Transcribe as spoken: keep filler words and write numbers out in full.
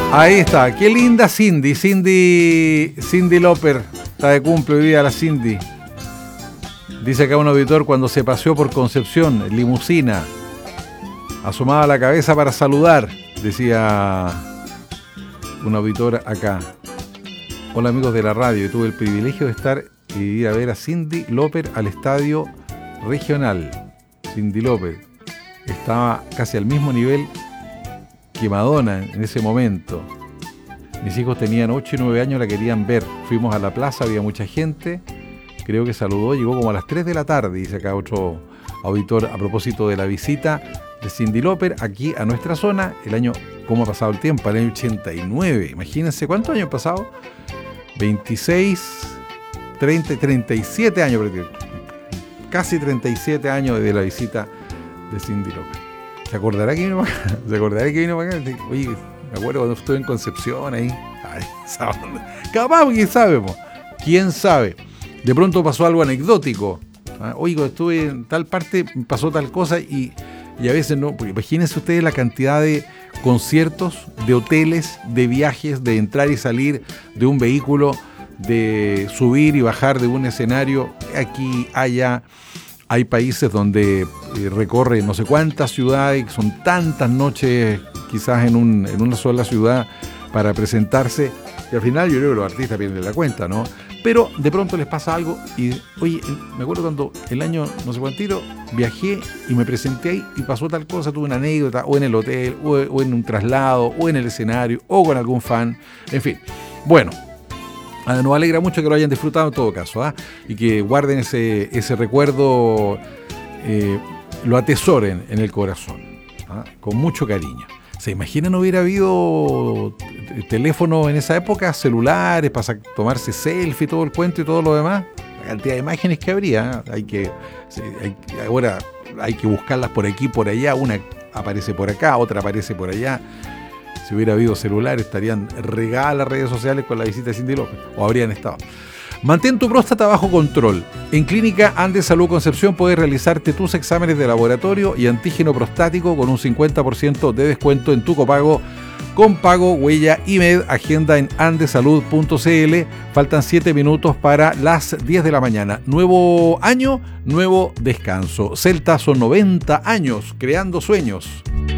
Ahí está, qué linda Cindy, Cindy, Cindy Loper, está de cumple hoy día la Cindy. Dice acá un auditor cuando se paseó por Concepción, en limusina, asomaba la cabeza para saludar, decía un auditor acá. Hola amigos de la radio, tuve el privilegio de estar y ir a ver a Cindy Loper al estadio regional. Cindy Loper estaba casi al mismo nivel que Madonna en ese momento. Mis hijos tenían ocho y nueve años, la querían ver. Fuimos a la plaza, había mucha gente. Creo que saludó, llegó como a las tres de la tarde, dice acá otro auditor a propósito de la visita de Cindy Loper aquí a nuestra zona. El año, ¿cómo ha pasado el tiempo? El año ochenta y nueve. Imagínense, ¿cuántos años han pasado? veintiséis, treinta, treinta y siete años, casi treinta y siete años de la visita de Cindy Loper. ¿Se acordará que vino para acá? ¿Se acordará que vino para acá? Oye, me acuerdo cuando estuve en Concepción ahí. Ay, capaz, quién sabe, po. ¿Quién sabe? De pronto pasó algo anecdótico. ¿Ah? Oye, cuando estuve en tal parte pasó tal cosa y, y a veces no. Porque imagínense ustedes la cantidad de conciertos, de hoteles, de viajes, de entrar y salir de un vehículo, de subir y bajar de un escenario aquí, allá. Hay países donde eh, recorre no sé cuántas ciudades, son tantas noches quizás en, un, en una sola ciudad para presentarse, y al final yo creo que los artistas pierden la cuenta, ¿no? Pero de pronto les pasa algo y, oye, me acuerdo cuando el año no sé cuántito viajé y me presenté ahí y pasó tal cosa, tuve una anécdota, o en el hotel, o, o en un traslado, o en el escenario, o con algún fan, en fin. Bueno. Nos alegra mucho que lo hayan disfrutado en todo caso, ¿eh? Y que guarden ese, ese recuerdo, eh, lo atesoren en el corazón, ¿eh? Con mucho cariño. ¿Se imaginan hubiera habido teléfono en esa época, celulares, para tomarse selfie, todo el cuento y todo lo demás? La cantidad de imágenes que habría, ¿eh? hay que, hay, ahora hay que buscarlas por aquí, por allá, una aparece por acá, otra aparece por allá. Si hubiera habido celular, estarían regadas las redes sociales con la visita de Cindy López, o habrían estado. Mantén tu próstata bajo control. En Clínica Andes Salud Concepción puedes realizarte tus exámenes de laboratorio y antígeno prostático con un cincuenta por ciento de descuento en tu copago con pago, huella y med. Agenda en andesalud punto cl. Faltan siete minutos para las diez de la mañana. Nuevo año, nuevo descanso. Celta son noventa años creando sueños.